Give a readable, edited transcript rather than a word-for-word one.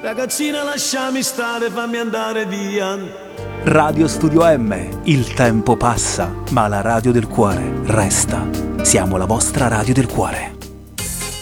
Ragazzina lasciami stare, fammi andare via. Radio Studio M, il tempo passa, ma la radio del cuore resta. Siamo la vostra radio del cuore.